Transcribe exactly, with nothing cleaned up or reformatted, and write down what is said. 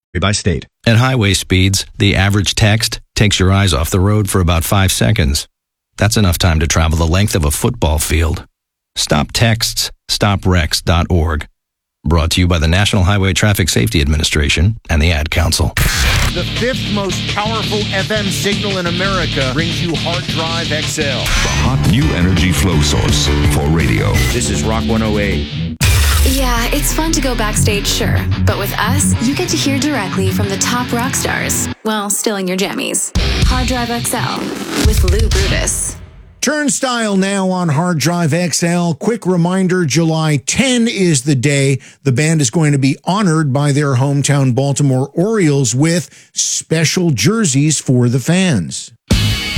By state. At highway speeds, the average text takes your eyes off the road for about five seconds. That's enough time to travel the length of a football field. Stop texts, stop wrecks dot org. Brought to you by the National Highway Traffic Safety Administration and the Ad Council. The fifth most powerful F M signal in America brings you Hard Drive X L. The hot new energy flow source for radio. This is Rock one oh eight. Yeah, it's fun to go backstage, sure. But with us, you get to hear directly from the top rock stars. Well, still in your jammies. Hard Drive X L with Lou Brutus. Turnstile now on Hard Drive X L. Quick reminder, July tenth is the day the band is going to be honored by their hometown Baltimore Orioles with special jerseys for the fans.